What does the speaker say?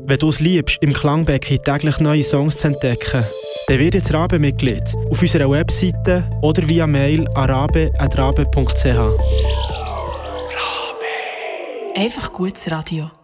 Wenn du es liebst, im Klangbecken täglich neue Songs zu entdecken, dann werde jetzt Rabe-Mitglied auf unserer Webseite oder via Mail an rabe@rabe.ch. Einfach gutes Radio.